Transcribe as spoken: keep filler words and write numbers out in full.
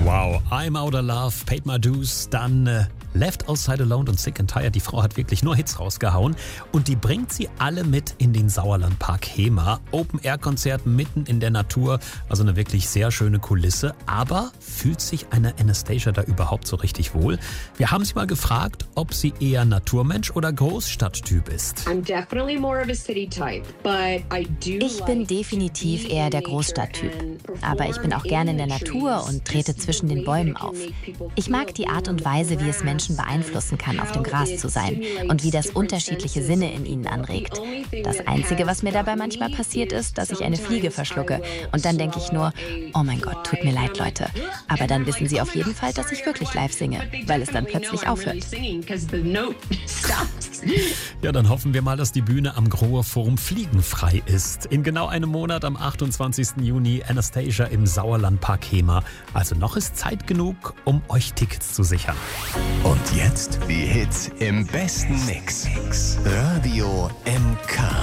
Wow, I'm Out of Love, Paid My Dues, dann äh, Left Outside Alone und Sick and Tired. Die Frau hat wirklich nur Hits rausgehauen und die bringt sie alle mit in den Sauerlandpark Hemer. Open-Air-Konzert mitten in der Natur, also eine wirklich sehr schöne Kulisse. Aber fühlt sich eine Anastacia da überhaupt so richtig wohl? Wir haben sie mal gefragt, ob sie eher Naturmensch oder Großstadttyp ist. Ich bin definitiv eher der Großstadttyp. Aber ich bin auch gerne in der Natur und trete zwischen den Bäumen auf. Ich mag die Art und Weise, wie es Menschen beeinflussen kann, auf dem Gras zu sein und wie das unterschiedliche Sinne in ihnen anregt. Das Einzige, was mir dabei manchmal passiert, ist, dass ich eine Fliege verschlucke. Und dann denke ich nur, oh mein Gott, tut mir leid, Leute. Aber dann wissen sie auf jeden Fall, dass ich wirklich live singe, weil es dann plötzlich aufhört. Ja, dann hoffen wir mal, dass die Bühne am Grohe Forum fliegenfrei ist. In genau einem Monat, am achtundzwanzigsten Juni, Anastacia im Sauerlandpark Hemer. Also noch ist Zeit genug, um euch Tickets zu sichern. Und jetzt die Hits im besten Mix. Radio M K.